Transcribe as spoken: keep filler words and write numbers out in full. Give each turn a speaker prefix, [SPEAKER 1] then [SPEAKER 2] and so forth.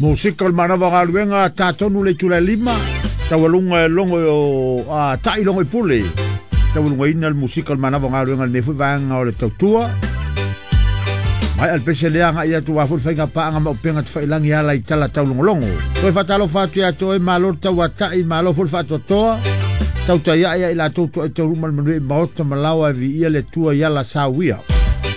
[SPEAKER 1] Musika o mana wanga luenga tatonu le tula lima. Tawalunga longo o a tai longo i pule. Tawalunga ina le musika o mana wanga luenga le nefu vanga o le tautua. Mai al pese leanga ia tu wafur whainga paanga ma upenga tu whailangi ala i tala taulunga longo. Toi whatalo whatu ia toi malo tawa tai malo fur whatu toa. Tau ta ia ia ila tautua i tau rumal manue maota malawa vi ia le tua ia la sawia.